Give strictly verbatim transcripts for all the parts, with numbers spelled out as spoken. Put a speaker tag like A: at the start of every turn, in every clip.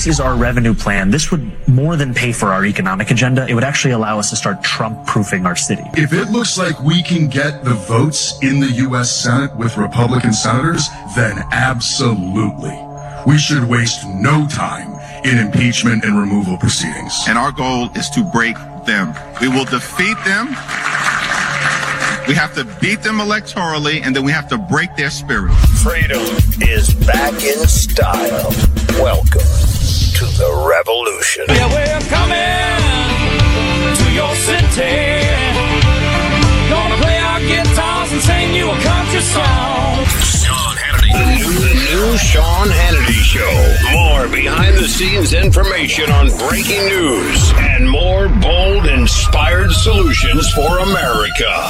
A: this is our revenue plan. This would more than pay for our economic agenda. It would actually allow us to start Trump-proofing our city.
B: If it looks like we can get the votes in the U S Senate with Republican senators, then absolutely. We should waste no time in impeachment and removal proceedings.
C: And our goal is to break them. We will defeat them. We have to beat them electorally, and then we have to break their spirit.
D: Freedom is back in style. Welcome to the revolution.
E: Yeah, we're coming to your city. Gonna play our guitars and sing you a country song.
D: Sean Hannity. The new, the new Sean Hannity Show. More behind-the-scenes information on breaking news and more bold, inspired solutions for America.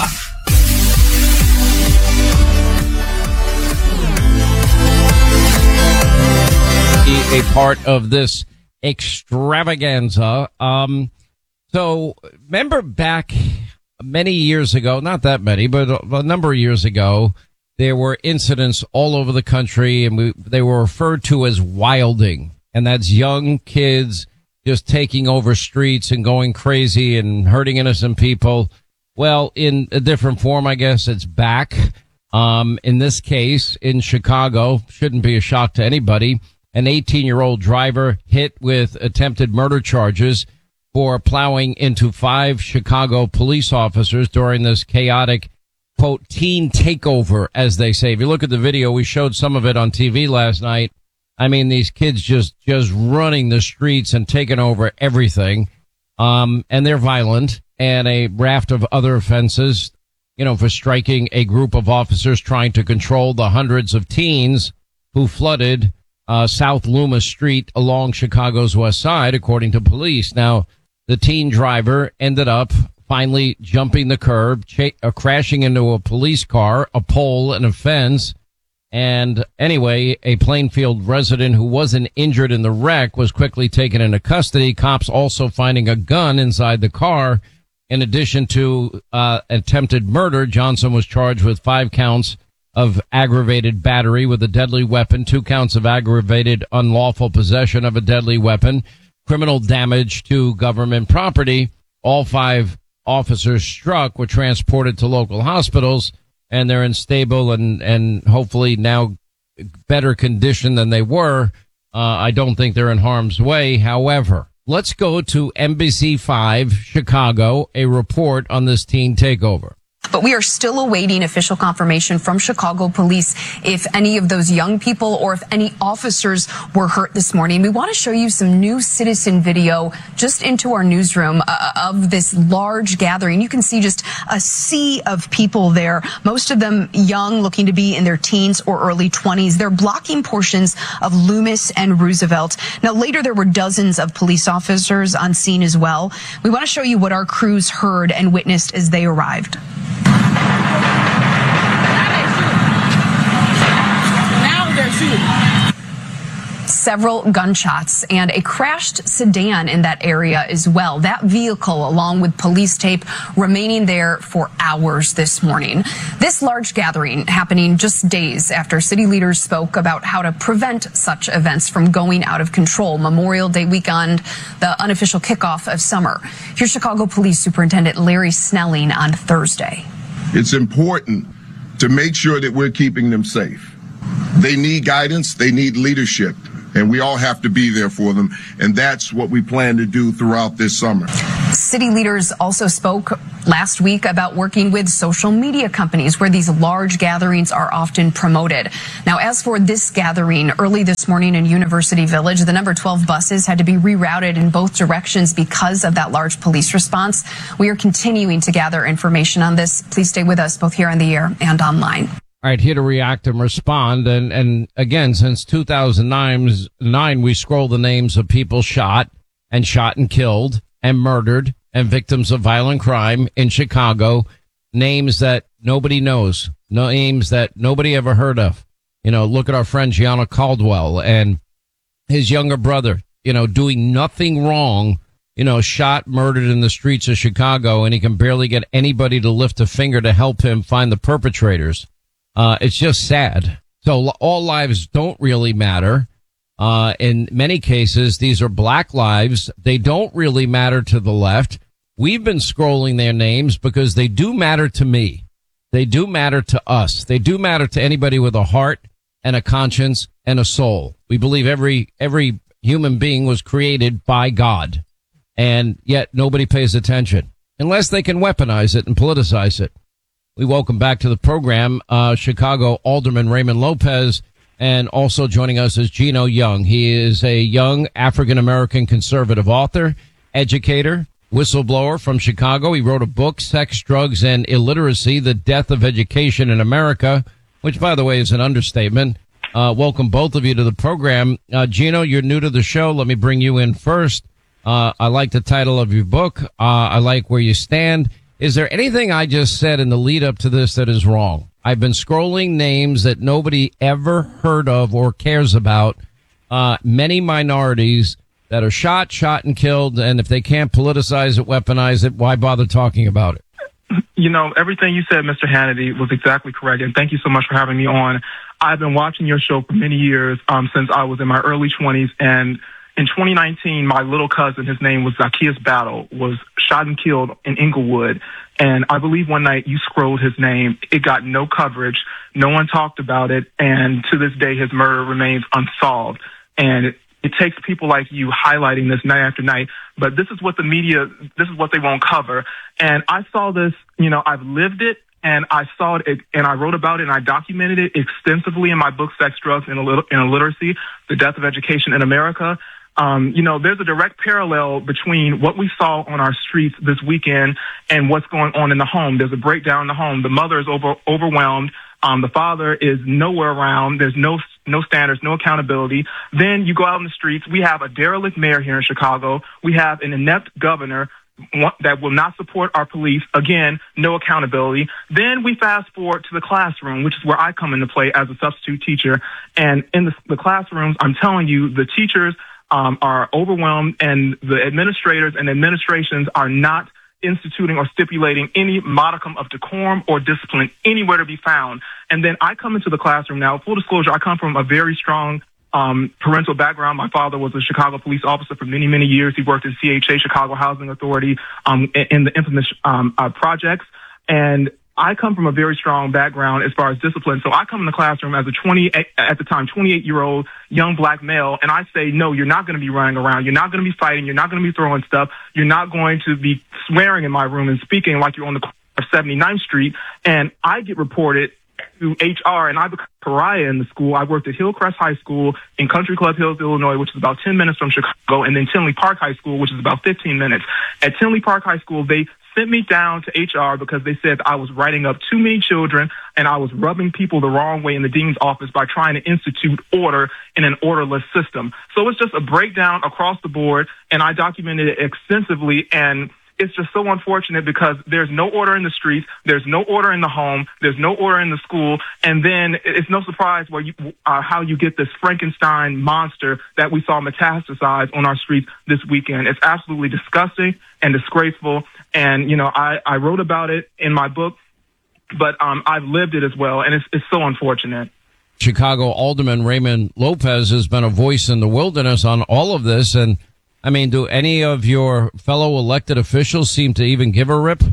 F: A part of this extravaganza. Um, so remember back many years ago, not that many, but a, a number of years ago, there were incidents all over the country, and we, they were referred to as wilding. And that's young kids just taking over streets and going crazy and hurting innocent people. Well, in a different form, I guess it's back. Um, in this case, in Chicago, shouldn't be a shock to anybody. An eighteen-year-old driver hit with attempted murder charges for plowing into five Chicago police officers during this chaotic, quote, teen takeover, as they say. If you look at the video, we showed some of it on T V last night. I mean, these kids just, just running the streets and taking over everything. Um, and they're violent, and a raft of other offenses, you know, for striking a group of officers trying to control the hundreds of teens who flooded Uh, South Loomis Street along Chicago's west side, according to police. Now, the teen driver ended up finally jumping the curb, cha- uh, crashing into a police car, a pole, and a fence. And anyway, a Plainfield resident who wasn't injured in the wreck was quickly taken into custody. Cops also finding a gun inside the car. In addition to uh, attempted murder, Johnson was charged with five counts of aggravated battery with a deadly weapon, two counts of aggravated unlawful possession of a deadly weapon, criminal damage to government property. All five officers struck were transported to local hospitals, and they're in stable and, and hopefully now better condition than they were. Uh, I don't think they're in harm's way. However, let's go to N B C five Chicago, a report on this teen takeover.
G: But we are still awaiting official confirmation from Chicago police if any of those young people or if any officers were hurt this morning. We want to show you some new citizen video just into our newsroom uh, of this large gathering. You can see just a sea of people there, most of them young, looking to be in their teens or early twenties. They're blocking portions of Loomis and Roosevelt. Now, later there were dozens of police officers on scene as well. We want to show you what our crews heard and witnessed as they arrived. Several gunshots and a crashed sedan in that area as well. That vehicle, along with police tape, remaining there for hours this morning. This large gathering happening just days after city leaders spoke about how to prevent such events from going out of control. Memorial Day weekend, the unofficial kickoff of summer. Here's Chicago Police Superintendent Larry Snelling on Thursday.
H: It's important to make sure that we're keeping them safe. They need guidance, they need leadership, and we all have to be there for them. And that's what we plan to do throughout this summer.
G: City leaders also spoke last week about working with social media companies where these large gatherings are often promoted. Now, as for this gathering early this morning in University Village, the number twelve buses had to be rerouted in both directions because of that large police response. We are continuing to gather information on this. Please stay with us both here on the air and online.
F: All right, here to react and respond. And, and again, since two thousand nine, we scroll the names of people shot and shot and killed and murdered and victims of violent crime in Chicago. Names that nobody knows, names that nobody ever heard of. You know, look at our friend Gianna Caldwell and his younger brother, you know, doing nothing wrong, you know, shot, murdered in the streets of Chicago, and he can barely get anybody to lift a finger to help him find the perpetrators. Uh, it's just sad. So all lives don't really matter. Uh, in many cases, these are black lives. They don't really matter to the left. We've been scrolling their names because they do matter to me. They do matter to us. They do matter to anybody with a heart and a conscience and a soul. We believe every, every human being was created by God, and yet nobody pays attention unless they can weaponize it and politicize it. We welcome back to the program, uh, Chicago Alderman Raymond Lopez, and also joining us is Gino Young. He is a young African-American conservative author, educator, whistleblower from Chicago. He wrote a book, Sex, Drugs, and Illiteracy, The Death of Education in America, which, by the way, is an understatement. Uh, welcome both of you to the program. Uh, Gino, you're new to the show. Let me bring you in first. Uh, I like the title of your book. Uh, I like where you stand. Is there anything I just said in the lead up to this that is wrong? I've been scrolling names that nobody ever heard of or cares about. Uh, many minorities that are shot, shot and killed. And if they can't politicize it, weaponize it, why bother talking about it?
I: You know, everything you said, Mister Hannity, was exactly correct. And thank you so much for having me on. I've been watching your show for many years, um, since I was in my early twenties. And in twenty nineteen, my little cousin, his name was Zacchaeus Battle, was shot and killed in Inglewood. And I believe one night you scrolled his name. It got no coverage. No one talked about it. And to this day, his murder remains unsolved. And it, it takes people like you highlighting this night after night. But this is what the media, this is what they won't cover. And I saw this, you know, I've lived it. And I saw it, and I wrote about it, and I documented it extensively in my book, Sex, Drugs, and Illiteracy, The Death of Education in America. Um, you know, there's a direct parallel between what we saw on our streets this weekend and what's going on in the home. There's a breakdown in the home. The mother is over, overwhelmed. Um, the father is nowhere around. There's no no standards, no accountability. Then you go out in the streets. We have a derelict mayor here in Chicago. We have an inept governor that will not support our police. Again, no accountability. Then we fast forward to the classroom, which is where I come into play as a substitute teacher. And in the, the classrooms, I'm telling you, the teachers um, are overwhelmed, and the administrators and administrations are not instituting or stipulating any modicum of decorum or discipline anywhere to be found. And then I come into the classroom now. Full disclosure, I come from a very strong Um, parental background. My father was a Chicago police officer for many, many years. He worked at C H A, Chicago Housing Authority, um, in the infamous um, uh, projects. And I come from a very strong background as far as discipline. So I come in the classroom as a twenty, at the time, twenty-eight year old young black male. And I say, no, you're not going to be running around. You're not going to be fighting. You're not going to be throwing stuff. You're not going to be swearing in my room and speaking like you're on the corner of seventy-ninth Street. And I get reported to H R, and I become a pariah in the school. I worked at Hillcrest High School in Country Club Hills, Illinois, which is about ten minutes from Chicago, and then Tinley Park High School, which is about fifteen minutes. At Tinley Park High School, they sent me down to H R because they said I was writing up too many children and I was rubbing people the wrong way in the dean's office by trying to institute order in an orderless system. So it's just a breakdown across the board, and I documented it extensively. And it's just so unfortunate because there's no order in the streets, there's no order in the home, there's no order in the school, and then it's no surprise where you, uh, how you get this Frankenstein monster that we saw metastasize on our streets this weekend. It's absolutely disgusting and disgraceful, and, you know, I, I wrote about it in my book, but um, I've lived it as well, and it's, it's so unfortunate.
F: Chicago Alderman Raymond Lopez has been a voice in the wilderness on all of this, and I mean, do any of your fellow elected officials seem to even give a rip?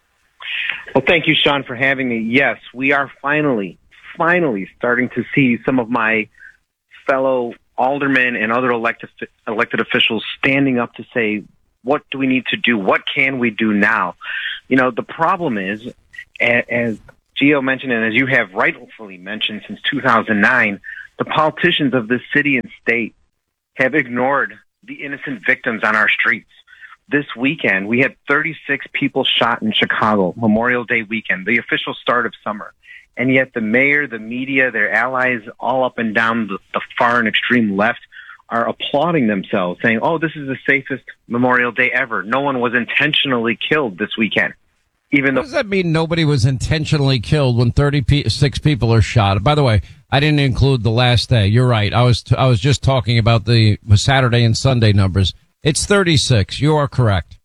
J: Well, thank you, Sean, for having me. Yes, we are finally, finally starting to see some of my fellow aldermen and other elected elected officials standing up to say, what do we need to do? What can we do now? You know, the problem is, as Gio mentioned, and as you have rightfully mentioned since two thousand nine, the politicians of this city and state have ignored the innocent victims on our streets. This weekend, we had thirty-six people shot in Chicago, Memorial Day weekend, the official start of summer. And yet the mayor, the media, their allies, all up and down the, the far and extreme left are applauding themselves, saying, oh, this is the safest Memorial Day ever. No one was intentionally killed this weekend. Even
F: what
J: though-
F: does that mean nobody was intentionally killed when thirty-six people are shot? By the way, I didn't include the last day. You're right. I was t- I was just talking about the Saturday and Sunday numbers. It's thirty-six. You are correct.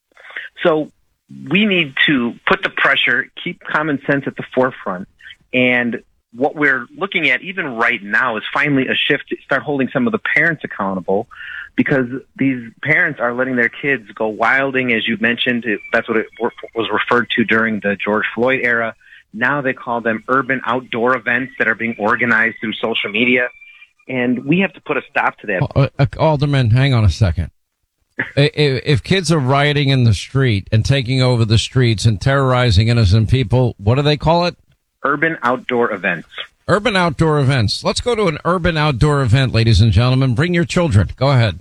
J: So we need to put the pressure, keep common sense at the forefront, and what we're looking at even right now is finally a shift to start holding some of the parents accountable, because these parents are letting their kids go wilding, as you mentioned. It, that's what it was referred to during the George Floyd era. Now they call them urban outdoor events that are being organized through social media. And we have to put a stop to that.
F: Uh, uh, Alderman, hang on a second. if, if kids are rioting in the street and taking over the streets and terrorizing innocent people, what do they call it?
J: Urban outdoor events.
F: Urban outdoor events. Let's go to an urban outdoor event, ladies and gentlemen. Bring your children. Go ahead.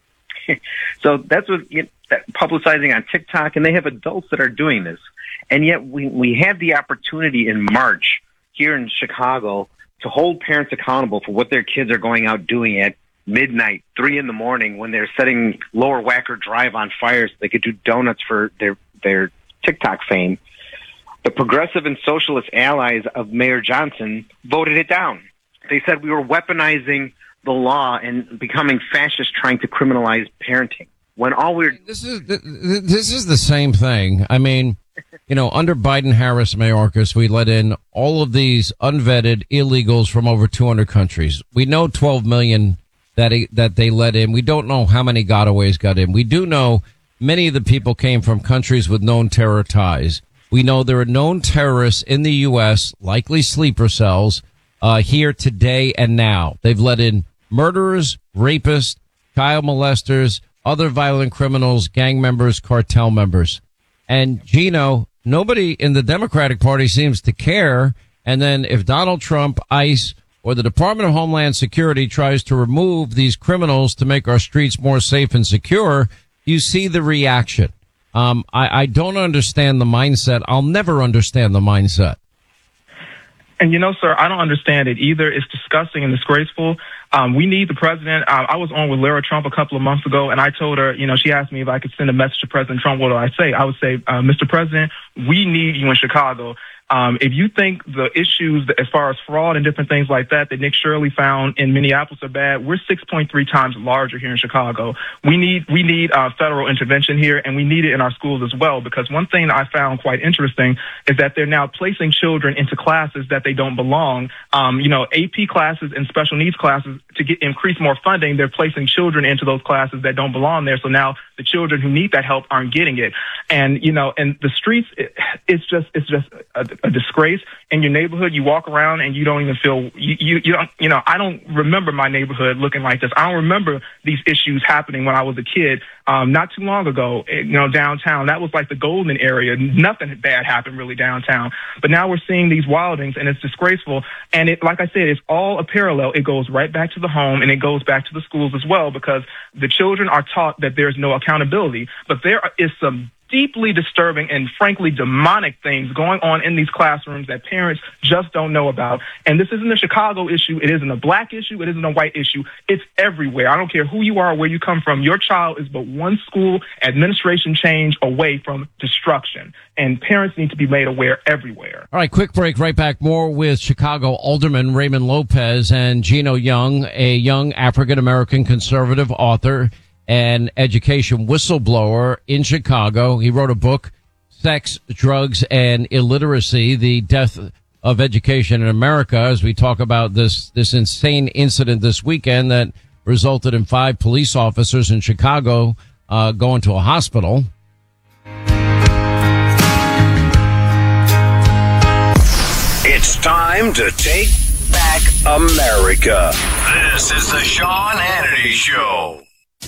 J: So that's what you know, that publicizing on TikTok, and they have adults that are doing this. And yet we, we had the opportunity in March here in Chicago to hold parents accountable for what their kids are going out doing at midnight, three in the morning, when they're setting Lower Wacker Drive on fire so they could do donuts for their, their TikTok fame. The progressive and socialist allies of Mayor Johnson voted it down. They said we were weaponizing the law and becoming fascist, trying to criminalize parenting. When all we're
F: this is this is the same thing. I mean, you know, under Biden-Harris Mayorkas, we let in all of these unvetted illegals from over two hundred countries. We know twelve million that he, that they let in. We don't know how many gotaways got in. We do know many of the people came from countries with known terror ties. We know there are known terrorists in the U S, likely sleeper cells, uh, here today and now. They've let in murderers, rapists, child molesters, other violent criminals, gang members, cartel members. And Gino, nobody in the Democratic Party seems to care. And then if Donald Trump, ICE, or the Department of Homeland Security tries to remove these criminals to make our streets more safe and secure, you see the reaction. Um, I, I don't understand the mindset. I'll never understand the mindset.
I: And, you know, sir, I don't understand it either. It's disgusting and disgraceful. Um, we need the president. Uh, I was on with Lara Trump a couple of months ago, and I told her, you know, she asked me if I could send a message to President Trump. What do I say? I would say, uh, Mister President, we need you in Chicago. Um, if you think the issues as far as fraud and different things like that that Nick Shirley found in Minneapolis are bad, we're six point three times larger here in Chicago. We need we need uh, federal intervention here, and we need it in our schools as well, because one thing I found quite interesting is that they're now placing children into classes that they don't belong. Um, you know, A P classes and special needs classes, to get increase more funding, they're placing children into those classes that don't belong there. So now the children who need that help aren't getting it. And, you know, and the streets, it, it's just it's just a, a disgrace. In your neighborhood, you walk around and you don't even feel, you, you, you don't, you know, I don't remember my neighborhood looking like this. I don't remember these issues happening when I was a kid. Um, not too long ago, you know, downtown, that was like the golden area. Nothing bad happened really downtown. But now we're seeing these wildings, and it's disgraceful. And it, like I said, it's all a parallel. It goes right back to the home, and it goes back to the schools as well, because the children are taught that there's no accountability. But there is some deeply disturbing and frankly demonic things going on in these classrooms that parents just don't know about. And this isn't a Chicago issue. It isn't a black issue. It isn't a white issue. It's everywhere. I don't care who you are, where you come from. Your child is but one school administration change away from destruction. And parents need to be made aware everywhere.
F: All right, quick break. Right back. More with Chicago Alderman Raymond Lopez and Gino Young, a young African-American conservative author and education whistleblower in Chicago. He wrote a book, Sex, Drugs, and Illiteracy, the Death of Education in America, as we talk about this, this insane incident this weekend that resulted in five police officers in Chicago uh, going to a hospital.
D: It's time to take back America. This is the Sean Hannity Show.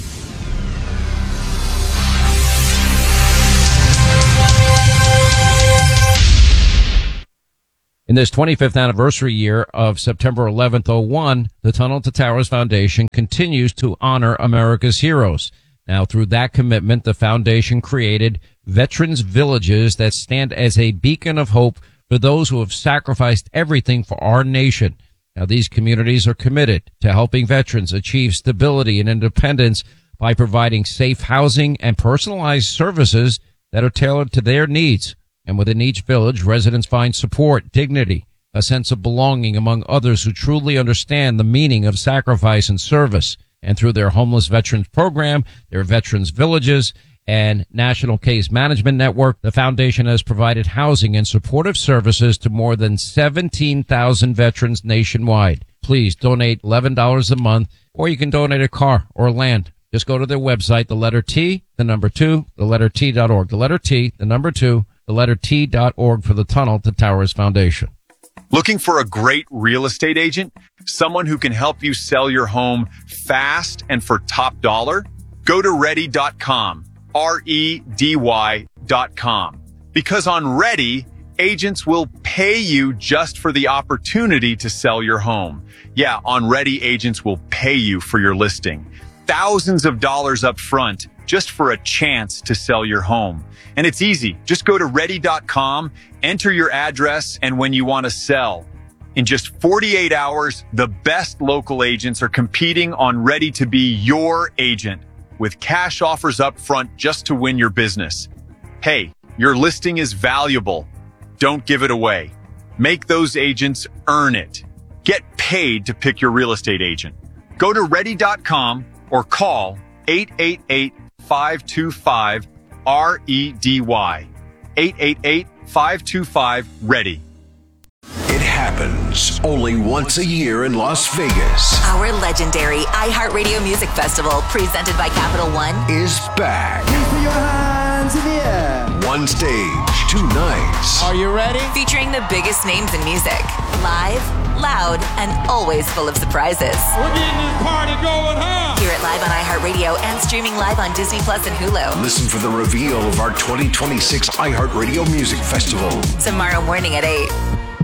F: In this twenty-fifth anniversary year of September eleventh, oh one, the Tunnel to Towers Foundation continues to honor America's heroes. Now, through that commitment, the foundation created Veterans Villages that stand as a beacon of hope for those who have sacrificed everything for our nation. Now, these communities are committed to helping veterans achieve stability and independence by providing safe housing and personalized services that are tailored to their needs. And within each village, residents find support, dignity, a sense of belonging among others who truly understand the meaning of sacrifice and service. And through their Homeless Veterans Program, their Veterans Villages, and National Case Management Network. The foundation has provided housing and supportive services to more than seventeen thousand veterans nationwide. Please donate eleven dollars a month, or you can donate a car or land. Just go to their website, the letter T, the number two, the letter T dot org. The letter T, the number two, the letter T dot org for the Tunnel to Towers Foundation.
K: Looking for a great real estate agent? Someone who can help you sell your home fast and for top dollar? Go to ready dot com, R E D Y dot com. Because on Ready, agents will pay you just for the opportunity to sell your home. Yeah, on Ready, agents will pay you for your listing. Thousands of dollars up front just for a chance to sell your home. And it's easy. Just go to ready dot com, enter your address and when you want to sell. In just forty-eight hours, the best local agents are competing on Ready to be your agent with cash offers up front just to win your business. Hey, your listing is valuable. Don't give it away. Make those agents earn it. Get paid to pick your real estate agent. Go to ready dot com or call eight eight eight, five two five, R E D Y. eight eight eight, five two five, READY.
D: It happens only once a year in Las Vegas.
L: Our legendary iHeartRadio Music Festival, presented by Capital One,
D: is back.
M: Put your hands in the air.
D: One stage, two nights.
M: Are you ready?
L: featuring the biggest names in music. Live, loud, and always full of surprises.
E: We're getting this party going, huh?
L: Hear it live on iHeartRadio and streaming live on Disney Plus and Hulu.
D: Listen for the reveal of our twenty twenty-six iHeartRadio Music Festival.
L: Tomorrow morning at eight.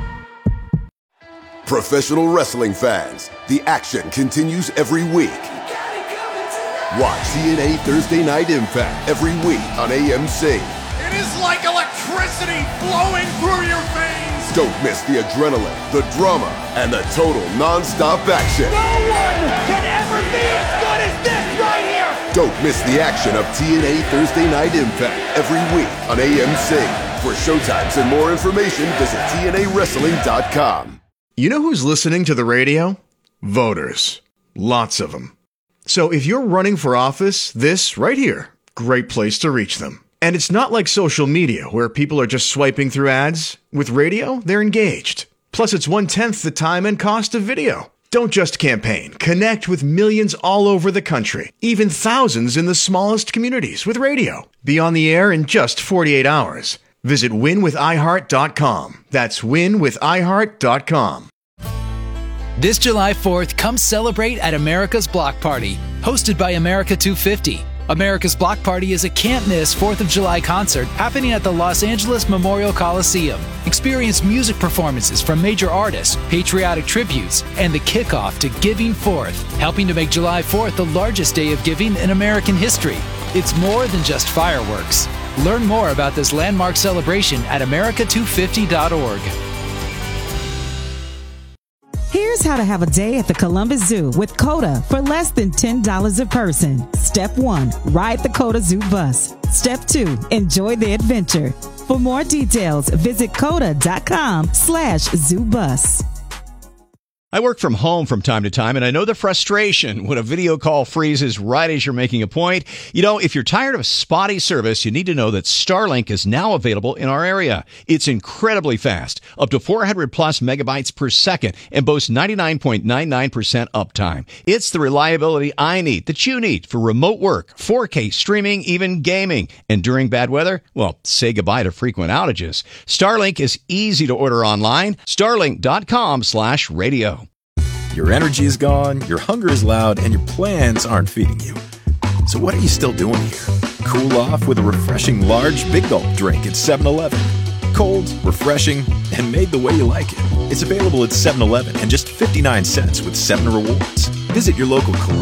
N: Professional wrestling fans, the action continues every week. Watch T N A Thursday Night Impact every week on A M C.
O: It is like electricity flowing through your veins.
N: Don't miss the adrenaline, the drama, and the total non-stop action.
O: No one can ever be as good as this right here.
N: Don't miss the action of T N A Thursday Night Impact every week on A M C. For showtimes and more information, visit T N A wrestling dot com.
P: You know who's listening to the radio? Voters. Lots of them. So if you're running for office, this right here, great place to reach them. And it's not like social media where people are just swiping through ads. With radio, they're engaged. Plus, it's one-tenth the time and cost of video. Don't just campaign. Connect with millions all over the country, even thousands in the smallest communities with radio. Be on the air in just forty-eight hours. Visit win with i heart dot com. That's win with i heart dot com.
Q: This July fourth, come celebrate at America's Block Party, hosted by America two fifty. America's Block Party is a can't-miss fourth of July concert happening at the Los Angeles Memorial Coliseum. Experience music performances from major artists, patriotic tributes, and the kickoff to Giving Fourth, helping to make July fourth the largest day of giving in American history. It's more than just fireworks. Learn more about this landmark celebration at america two fifty dot org.
R: Here's how to have a day at the Columbus Zoo with COTA for less than ten dollars a person. Step one, ride the COTA Zoo bus. Step two, enjoy the adventure. For more details, visit coda dot com slash zoo bus.
S: I work from home from time to time, and I know the frustration when a video call freezes right as you're making a point. You know, if you're tired of spotty service, you need to know that Starlink is now available in our area. It's incredibly fast, up to four hundred plus megabytes per second, and boasts ninety-nine point nine nine percent uptime. It's the reliability I need, that you need, for remote work, four K streaming, even gaming. And during bad weather, well, say goodbye to frequent outages. Starlink is easy to order online. starlink dot com slash radio.
T: Your energy is gone, your hunger is loud, and your plans aren't feeding you. So what are you still doing here? Cool off with a refreshing large Big Gulp drink at seven eleven. Cold, refreshing, and made the way you like it. It's available at seven eleven and just fifty-nine cents with seven rewards. Visit your local